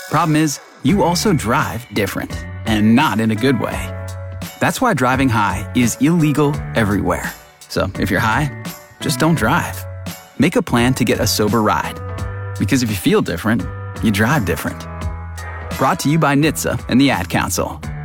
Problem is, you also drive different, and not in a good way. That's why driving high is illegal everywhere. So if you're high, just don't drive. Make a plan to get a sober ride. Because if you feel different, you drive different. Brought to you by NHTSA and the Ad Council.